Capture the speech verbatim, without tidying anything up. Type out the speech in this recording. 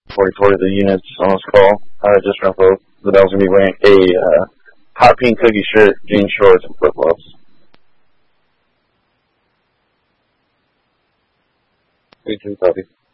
forty-four of the units on this call. Uh, just for info, that I was going to be wearing a uh, hot pink cookie shirt, jean shorts, and flip-flops. three two, copy.